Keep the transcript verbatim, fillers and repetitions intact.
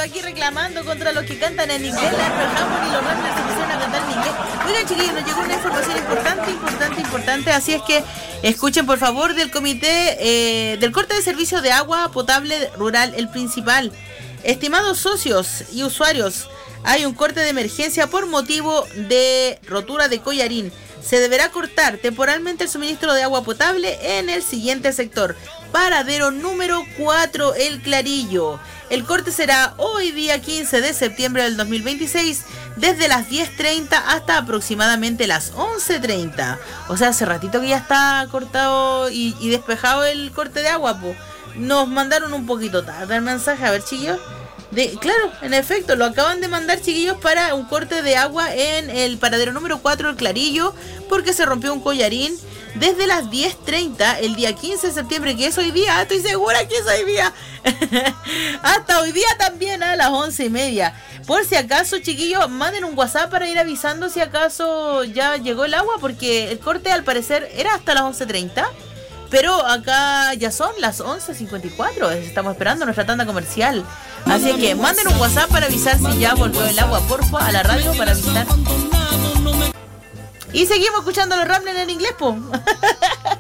yo aquí reclamando contra los que cantan en inglés, la Hammond y los Ramblers se pusieron a cantar en inglés. Oigan, chiquillos, nos llegó una información importante, importante, importante, así es que escuchen por favor del comité eh, del corte de servicio de agua potable rural El Principal. Estimados socios y usuarios, hay un corte de emergencia por motivo de rotura de collarín. Se deberá cortar temporalmente el suministro de agua potable en el siguiente sector. Paradero número cuatro, El Clarillo. El corte será hoy día quince de septiembre del dos mil veintiséis, desde las diez treinta hasta aproximadamente las once treinta. O sea, hace ratito que ya está cortado y, y despejado el corte de agua, po. Nos mandaron un poquito tarde el mensaje, a ver, chiquillos. De, claro, en efecto, lo acaban de mandar, chiquillos, para un corte de agua en el paradero número cuatro, El Clarillo, porque se rompió un collarín desde las diez treinta el día quince de septiembre, que es hoy día, estoy segura que es hoy día, hasta hoy día también a las once y media. Por si acaso, chiquillos, manden un WhatsApp para ir avisando si acaso ya llegó el agua, porque el corte al parecer era hasta las once treinta. Pero acá ya son las once cincuenta y cuatro, estamos esperando nuestra tanda comercial. Así que manden un WhatsApp para avisar si ya volvió el agua, porfa, a la radio para avisar. Y seguimos escuchando a los Ramblers en inglés, po.